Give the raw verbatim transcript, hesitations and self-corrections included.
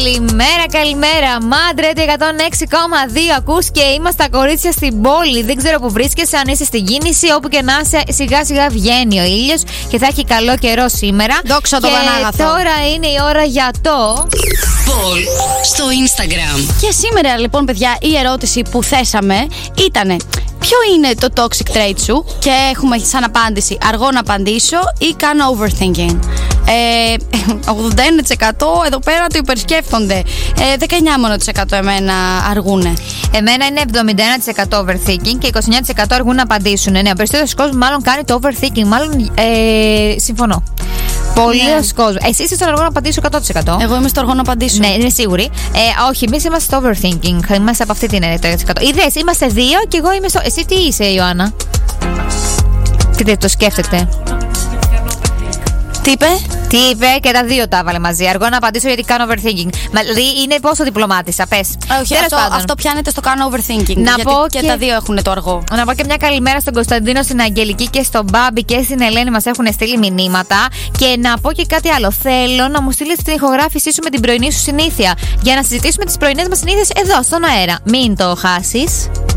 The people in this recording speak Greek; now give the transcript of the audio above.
Καλημέρα, καλημέρα. Μάντρε εκατόν έξι κόμμα δύο ακούς και είμαστε τα κορίτσια στην πόλη. Δεν ξέρω που βρίσκεσαι, αν είσαι στην κίνηση, όπου και να είσαι, σιγά σιγά βγαίνει ο ήλιος και θα έχει καλό καιρό σήμερα. Δόξα τω Πανάγαθο. Και τώρα είναι η ώρα για το Poll στο Instagram. Και σήμερα λοιπόν, παιδιά, η ερώτηση που θέσαμε ήτανε: ποιο είναι το toxic trait σου? Και έχουμε σαν απάντηση αργό να απαντήσω ή κάνω overthinking. Ε, ογδόντα ένα τοις εκατό εδώ πέρα το υπερσκέφτονται. ε, δεκαεννιά τοις εκατό μόνο τοις εκατό εμένα αργούνε. Εμένα είναι εβδομήντα ένα τοις εκατό overthinking και είκοσι εννιά τοις εκατό αργούν να απαντήσουν. Ναι, ο περισσότερος κόσμος μάλλον κάνει το overthinking. Μάλλον ε, συμφωνώ. Πολλοί Ναι. κόσμος. Εσύ είσαι στο αργό να απαντήσω εκατό τοις εκατό. Εγώ είμαι στο αργό να απαντήσω. Ναι, είναι σίγουρη. Ε, όχι, εμείς είμαστε στο overthinking. Είμαστε από αυτή την ενέργεια. Ιδέες, είμαστε δύο και εγώ είμαι στο. Εσύ τι είσαι, Ιωάννα? Τι το σκέφτεται? Τι είπε? Τι είπε? Και τα δύο τα έβαλε μαζί. Αργό να απαντήσω γιατί κάνω overthinking. Μα, δηλαδή είναι πόσο διπλωμάτισα, πες. Όχι, Τέλος αυτό, πάντων. αυτό πιάνεται στο κάνω overthinking. Να γιατί πω και, και- τα δύο έχουν το αργό. Να πω και μια καλημέρα στον Κωνσταντίνο, στην Αγγελική και στον Μπάμπη και στην Ελένη. Μας έχουν στείλει μηνύματα. Και να πω και κάτι άλλο. Θέλω να μου στείλεις την ηχογράφησή σου με την πρωινή σου συνήθεια. Για να συζητήσουμε τις πρωινές μας συνήθειες εδώ, στον αέρα. Μην το χάσεις.